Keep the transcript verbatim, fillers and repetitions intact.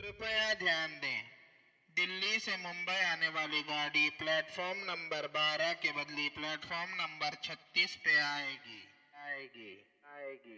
कृपया ध्यान दें, दिल्ली से मुंबई आने वाली गाड़ी प्लेटफॉर्म नंबर बारह के बदले प्लेटफॉर्म नंबर छत्तीस पे आएगी आएगी आएगी